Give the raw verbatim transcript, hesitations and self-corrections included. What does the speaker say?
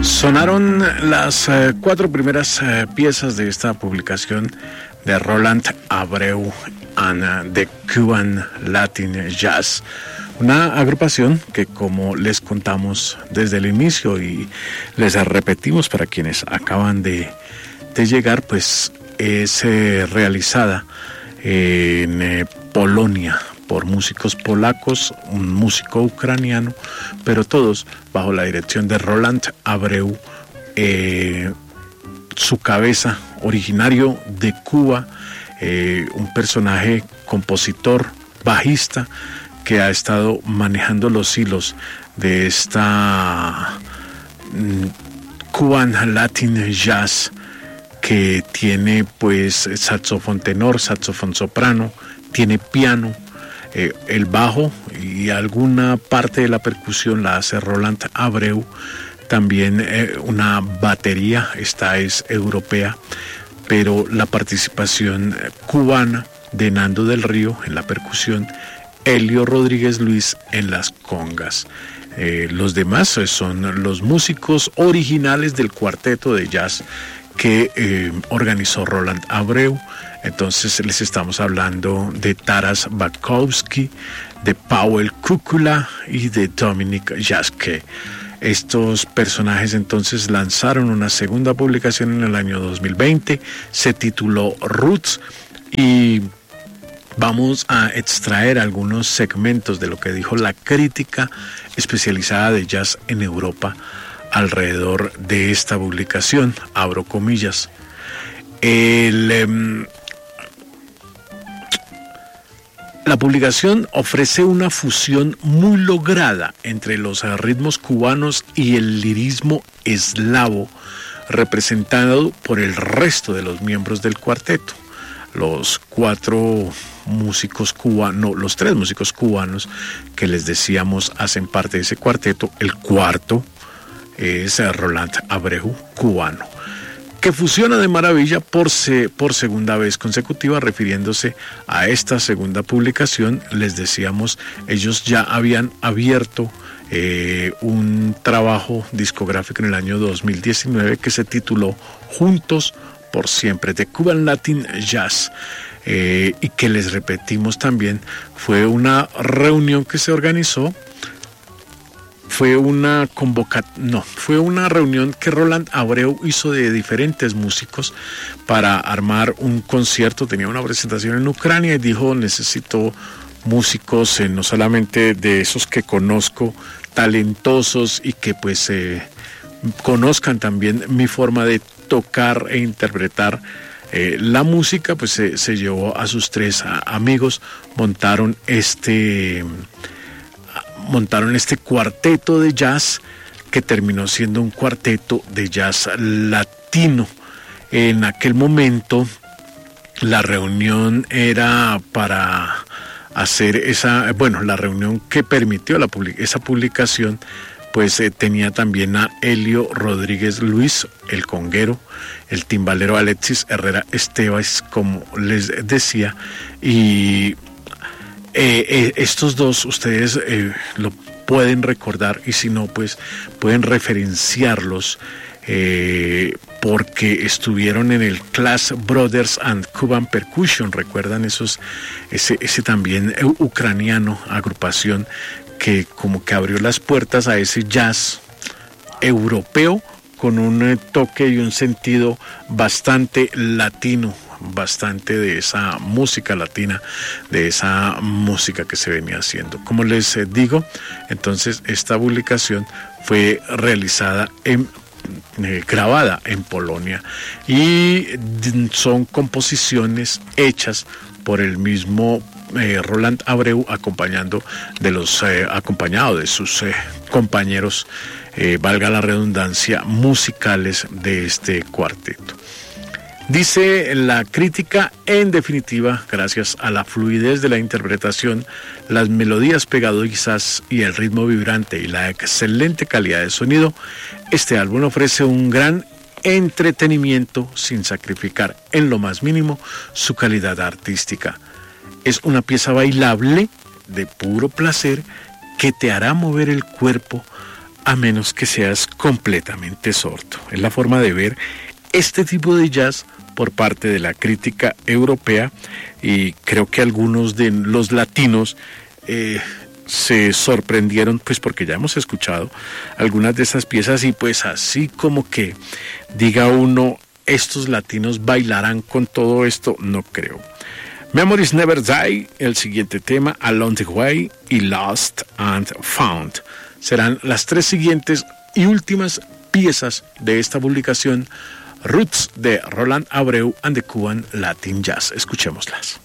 Sonaron las eh, cuatro primeras eh, piezas de esta publicación de Roland Abreu and uh, the Cuban Latin Jazz, una agrupación que, como les contamos desde el inicio y les repetimos para quienes acaban de, de llegar, pues es eh, realizada en eh, Polonia por músicos polacos, un músico ucraniano, pero todos bajo la dirección de Roland Abreu, eh, su cabeza, originario de Cuba, eh, un personaje compositor, bajista, que ha estado manejando los hilos de esta mm, Cuban Latin Jazz, que tiene pues saxofón tenor, saxofón soprano, tiene piano, eh, el bajo y alguna parte de la percusión la hace Roland Abreu. También eh, una batería, esta es europea, pero la participación cubana de Nando del Río en la percusión, Elio Rodríguez Luis en las congas. Eh, los demás son los músicos originales del cuarteto de jazz que eh, organizó Roland Abreu. Entonces les estamos hablando de Taras Bakowski, de Paweł Kukula y de Dominik Jaschke. Estos personajes entonces lanzaron una segunda publicación en el año dos mil veinte, se tituló Roots, y vamos a extraer algunos segmentos de lo que dijo la crítica especializada de jazz en Europa alrededor de esta publicación. Abro comillas. El, eh, la publicación ofrece una fusión muy lograda entre los ritmos cubanos y el lirismo eslavo, representado por el resto de los miembros del cuarteto. Los cuatro músicos cubanos, los tres músicos cubanos que les decíamos hacen parte de ese cuarteto. El cuarto es Roland Abreu, cubano, que fusiona de maravilla por, se, por segunda vez consecutiva. Refiriéndose a esta segunda publicación, les decíamos, ellos ya habían abierto eh, un trabajo discográfico en el año dos mil diecinueve que se tituló Juntos por Siempre, de Cuban Latin Jazz, eh, y que les repetimos también, fue una reunión que se organizó, fue una convoca, no, fue una reunión que Roland Abreu hizo de diferentes músicos para armar un concierto. Tenía una presentación en Ucrania y dijo: necesito músicos, eh, no solamente de esos que conozco, talentosos, y que pues eh, conozcan también mi forma de tocar e interpretar eh, la música. Pues eh, se llevó a sus tres a, amigos, montaron este montaron este cuarteto de jazz que terminó siendo un cuarteto de jazz latino. En aquel momento la reunión era para hacer esa, bueno, la reunión que permitió la, esa publicación, pues eh, tenía también a Elio Rodríguez Luis, el conguero, el timbalero Alexis Herrera Estevez, como les decía, y eh, eh, estos dos ustedes eh, lo pueden recordar, y si no, pues pueden referenciarlos, eh, porque estuvieron en el Class Brothers and Cuban Percussion. ¿Recuerdan esos, ese, ese también eh, ucraniano, agrupación que como que abrió las puertas a ese jazz europeo con un eh, toque y un sentido bastante latino, bastante de esa música latina, de esa música que se venía haciendo? Como les eh, digo, entonces esta publicación fue realizada en Eh, grabada en Polonia, y son composiciones hechas por el mismo eh, Roland Abreu, acompañando de los eh, acompañado de sus eh, compañeros, eh, valga la redundancia, musicales de este cuarteto. Dice la crítica: en definitiva, gracias a la fluidez de la interpretación, las melodías pegadizas y el ritmo vibrante y la excelente calidad de sonido, este álbum ofrece un gran entretenimiento sin sacrificar en lo más mínimo su calidad artística. Es una pieza bailable de puro placer que te hará mover el cuerpo a menos que seas completamente sordo. Es la forma de ver este tipo de jazz por parte de la crítica europea, y creo que algunos de los latinos eh, se sorprendieron, pues porque ya hemos escuchado algunas de esas piezas, y pues así como que diga uno, estos latinos bailarán con todo esto, no creo. Memories Never Die, el siguiente tema, Along the Way y Lost and Found. Serán las tres siguientes y últimas piezas de esta publicación, Roots de Roland Abreu and the Cuban Latin Jazz. Escuchémoslas.